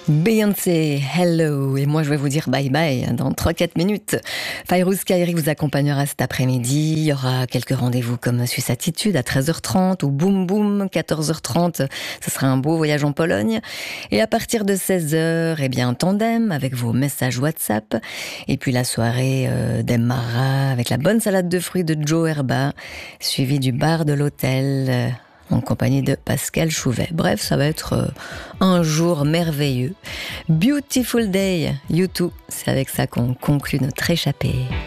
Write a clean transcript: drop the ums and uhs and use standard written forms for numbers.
Beyoncé, hello, et moi je vais vous dire bye bye dans 3-4 minutes. Fayrouz Kairi vous accompagnera cet après-midi, il y aura quelques rendez-vous comme Suisse Attitude à 13h30 ou Boum Boum 14h30, ce sera un beau voyage en Pologne. Et à partir de 16h, eh bien Tandem avec vos messages WhatsApp, et puis la soirée démarrera avec la bonne salade de fruits de Joe Herba, suivie du bar de l'hôtel en compagnie de Pascal Chouvet. Bref, ça va être un jour merveilleux. Beautiful Day, U2, c'est avec ça qu'on conclut notre échappée.